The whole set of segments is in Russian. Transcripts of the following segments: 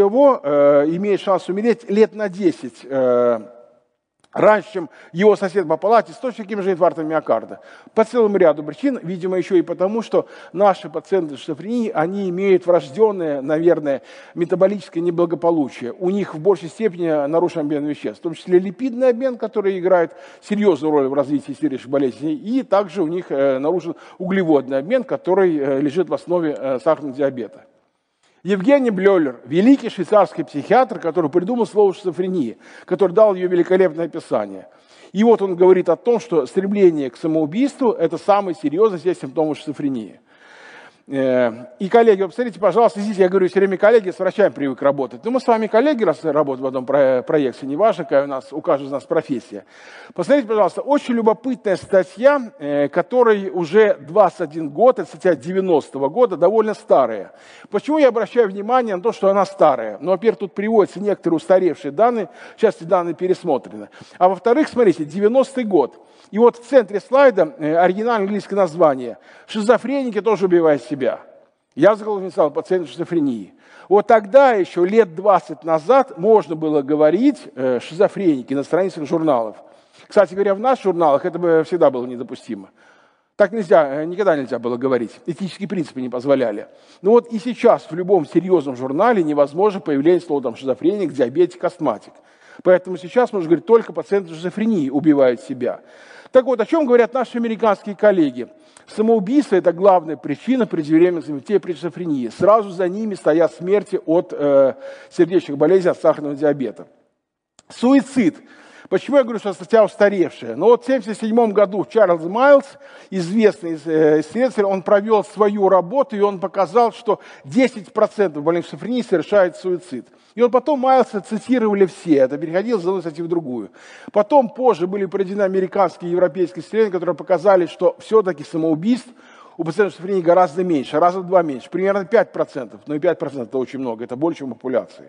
его имеет шанс умереть лет на 10 раньше, чем его сосед по палате с точно таким же инфарктом миокарда. По целому ряду причин, видимо, еще и потому, что наши пациенты с шизофренией, они имеют врожденное, наверное, метаболическое неблагополучие. У них в большей степени нарушен обмен веществ, в том числе липидный обмен, который играет серьезную роль в развитии сердечных болезней, и также у них нарушен углеводный обмен, который лежит в основе сахарного диабета. Евгений Блёлер, великий швейцарский психиатр, который придумал слово шизофрения, который дал ее великолепное описание. И вот он говорит о том, что стремление к самоубийству – это самый серьезный здесь симптом шизофрении. И, коллеги, посмотрите, пожалуйста, здесь я говорю все время коллеги, с врачами привык работать. Но мы с вами коллеги, раз работаем в одном проекте, неважно, какая у каждого из нас профессия. Посмотрите, пожалуйста, очень любопытная статья, которой уже 21 год, это статья 90-го года, довольно старая. Почему я обращаю внимание на то, что она старая? Ну, во-первых, тут приводятся некоторые устаревшие данные, сейчас эти данные пересмотрены. А во-вторых, смотрите, 90-й год. И вот в центре слайда оригинальное английское название «Шизофреники тоже убивают себя». Я записал пациент шизофрении. Вот тогда, еще лет 20 назад, можно было говорить шизофреники на страницах журналов. Кстати говоря, в наших журналах это бы всегда было недопустимо. Так нельзя, никогда нельзя было говорить. Этические принципы не позволяли. Но вот и сейчас в любом серьезном журнале невозможно появление слова там, шизофреник, диабетик, астматик. Поэтому сейчас можно говорить, только пациенты шизофрении убивают себя. Так вот, о чем говорят наши американские коллеги? Самоубийство – это главная причина преждевременной смерти при шизофрении. Сразу за ними стоят смерти от сердечных болезней, от сахарного диабета. Суицид. Почему я говорю, что статья устаревшая? Ну вот в 1977 году Чарльз Майлз, известный исследователь, он провел свою работу, и он показал, что 10% больных шизофренией совершают суицид. И вот потом Майлза цитировали все, это переходило с одной статьи в другую. Потом, позже, были проведены американские и европейские исследования, которые показали, что все-таки самоубийств у пациентов шизофрении гораздо меньше, раза в 2 меньше, примерно 5%. Но и 5% это очень много, это больше, чем популяции.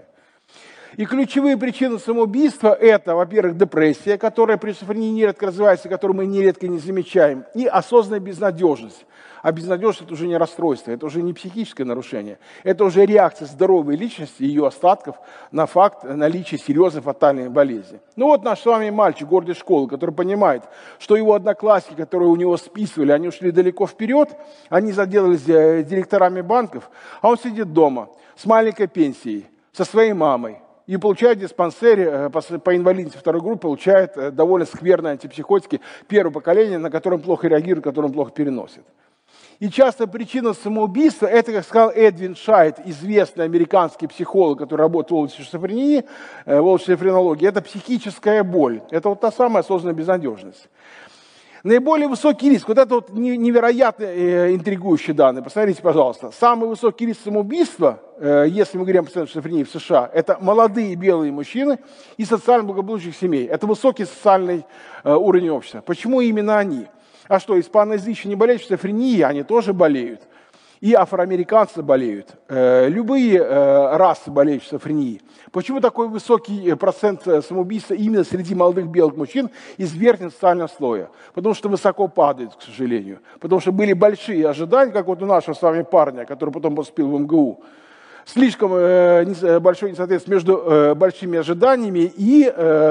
И ключевые причины самоубийства – это, во-первых, депрессия, которая при шизофрении нередко развивается, которую мы нередко не замечаем, и осознанная безнадежность. А безнадежность – это уже не расстройство, это уже не психическое нарушение, это уже реакция здоровой личности и ее остатков на факт наличия серьезной фатальной болезни. Ну вот наш с вами мальчик, гордый школы, который понимает, что его одноклассники, которые у него списывали, они ушли далеко вперед, они заделались директорами банков, а он сидит дома с маленькой пенсией, со своей мамой. И получает в диспансере по инвалидности второй группы, получает довольно скверные антипсихотики первого поколения, на котором плохо реагирует, которым плохо переносит. И часто причина самоубийства, это, как сказал Эдвин Шайд, известный американский психолог, который работает в области шизофрении, в области шизофренологии, это психическая боль. Это вот та самая осознанная безнадежность. Наиболее высокий риск, вот это вот невероятно интригующие данные, посмотрите, пожалуйста. Самый высокий риск самоубийства, если мы говорим о пациентах шизофрении в США, это молодые белые мужчины из социально благополучных семей. Это высокий социальный уровень общества. Почему именно они? А что, испаноязычные не болеют шизофренией, они тоже болеют. И афроамериканцы болеют. Любые расы болеют шизофренией. Почему такой высокий процент самоубийства именно среди молодых белых мужчин из верхнего социального слоя? Потому что высоко падают, к сожалению. Потому что были большие ожидания, как вот у нашего с вами парня, который потом поступил в МГУ. Слишком большое несоответствие между большими ожиданиями и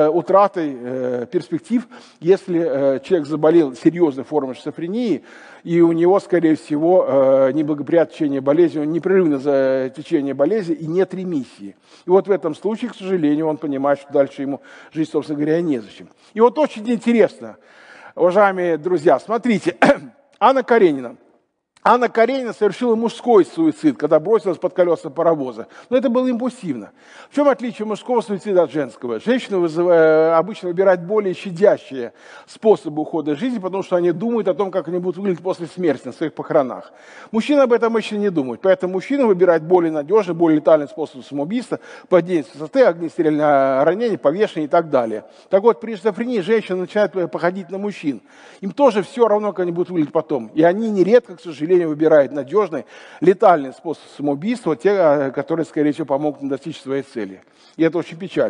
утратой перспектив, если человек заболел серьезной формой шизофрении, и у него, скорее всего, неблагоприятное течение болезни, непрерывное течение болезни и нет ремиссии. И вот в этом случае, к сожалению, он понимает, что дальше ему жить, собственно говоря, незачем. И вот очень интересно, уважаемые друзья, смотрите, Анна Каренина. Анна Каренина совершила мужской суицид, когда бросилась под колеса паровоза. Но это было импульсивно. В чем отличие мужского суицида от женского? Женщины обычно выбирают более щадящие способы ухода из жизни, потому что они думают о том, как они будут выглядеть после смерти на своих похоронах. Мужчины об этом еще не думают. Поэтому мужчина выбирает более надежный, более летальный способ самоубийства, падение с высоты, огнестрельное ранение, повешение и так далее. Так вот, при шизофрении женщины начинают походить на мужчин. Им тоже все равно, как они будут выглядеть потом. И они нередко, к сожалению, выбирают надежный, летальный способ самоубийства, те, которые, скорее всего, помогут им достичь своей цели. И это очень печально.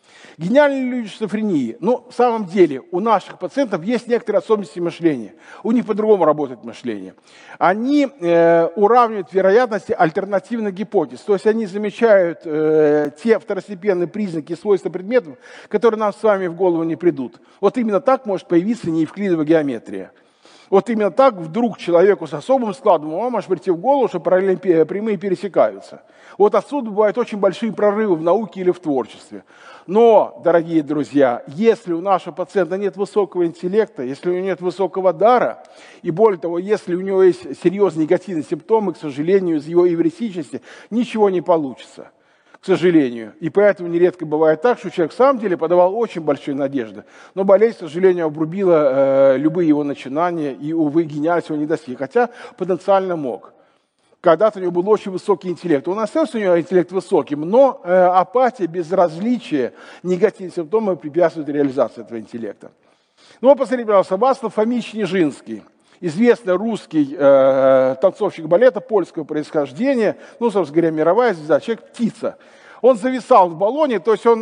Гениальные люди шизофрении. Ну, в самом деле, у наших пациентов есть некоторые особенности мышления. У них по-другому работает мышление. Они уравнивают вероятности альтернативных гипотез. То есть они замечают те второстепенные признаки и свойства предметов, которые нам с вами в голову не придут. Вот именно так может появиться неевклидова геометрия. Вот именно так вдруг человеку с особым складом ума может прийти в голову, что параллельные прямые пересекаются. Вот отсюда бывают очень большие прорывы в науке или в творчестве. Но, дорогие друзья, если у нашего пациента нет высокого интеллекта, если у него нет высокого дара, и более того, если у него есть серьезные негативные симптомы, к сожалению, из его эвристичности ничего не получится. К сожалению. И поэтому нередко бывает так, что человек в самом деле подавал очень большие надежды, но болезнь, к сожалению, обрубила любые его начинания, и, увы, гениальность его не достиг, хотя потенциально мог. Когда-то у него был очень высокий интеллект. Он остался у него интеллект высоким, но апатия, безразличие, негативные симптомы препятствуют реализации этого интеллекта. Ну, посмотрите, пожалуйста, Вацлав Фомич Нижинский. Известный русский танцовщик балета польского происхождения, ну, собственно говоря, мировая звезда, человек-птица. Он зависал в баллоне, то есть он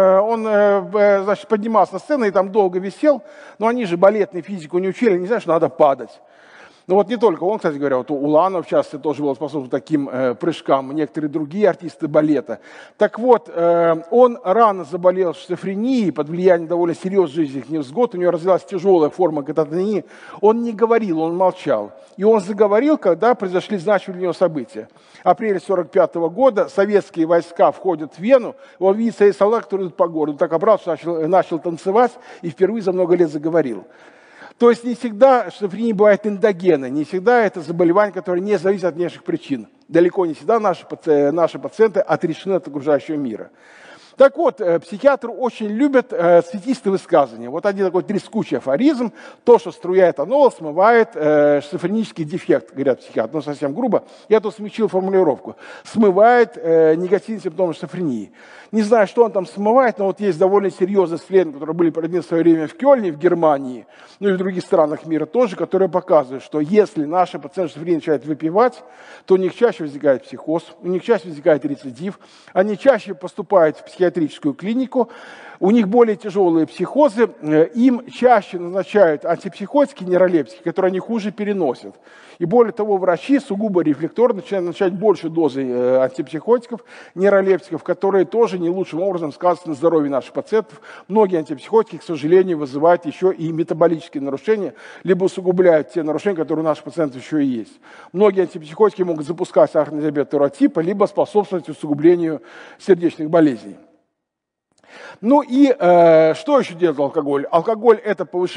значит, поднимался на сцену и там долго висел, но они же балетную физику не учили, не знают, что надо падать. Ну вот не только он, кстати говоря, вот Уланов, в частности, тоже был способен к таким прыжкам, некоторые другие артисты балета. Так вот, он рано заболел шизофренией, под влиянием довольно серьезных жизненных невзгод, у него развилась тяжелая форма кататонии. Он не говорил, он молчал. И он заговорил, когда произошли значимые для него события. Апрель 1945 года советские войска входят в Вену, он видит своих солдат, которые идут по городу, так обрадовался, начал танцевать и впервые за много лет заговорил. То есть не всегда шизофрения бывает эндогенной, не всегда это заболевание, которое не зависит от внешних причин. Далеко не всегда наши пациенты отрешены от окружающего мира. Так вот, психиатры очень любят цветистые высказывания. Вот один такой трескучий афоризм: то, что струя этанола, смывает шизофренический дефект, говорят психиатры, ну совсем грубо. Я тут смягчил формулировку. Смывает негативные симптомы шизофрении. Не знаю, что он там смывает, но вот есть довольно серьезные исследования, которые были проведены в свое время в Кёльне, в Германии, ну и в других странах мира тоже, которые показывают, что если наши пациенты шизофрении начинают выпивать, то у них чаще возникает психоз, у них чаще возникает рецидив, они чаще поступают в психиатрическую клинику, у них более тяжелые психозы, им чаще назначают антипсихотики, нейролептики, которые они хуже переносят. И более того, врачи сугубо рефлекторно начинают назначать больше дозы антипсихотиков, нейролептиков, которые тоже не лучшим образом сказываются на здоровье наших пациентов. Многие антипсихотики, к сожалению, вызывают еще и метаболические нарушения, либо усугубляют те нарушения, которые у наших пациентов еще и есть. Многие антипсихотики могут запускать сахарный диабет второго типа, либо способствовать усугублению сердечных болезней. Ну и что еще делает алкоголь? Алкоголь – это повышение